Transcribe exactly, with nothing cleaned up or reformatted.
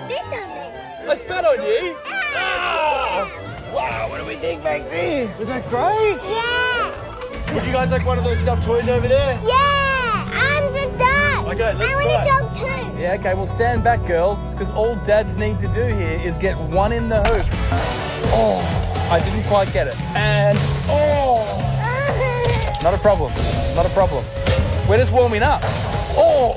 spit on me. I spat on you? Ah! Wow, what do we think, Maxie? Was that great? Yeah. Would you guys like one of those stuffed toys over there? Yeah. I'm the dog. Okay, let's I want try. a dog too. Yeah, okay, well stand back, girls, because all dads need to do here is get one in the hoop. Oh, I didn't quite get it. And, oh, not a problem, not a problem. We're just warming up. Oh.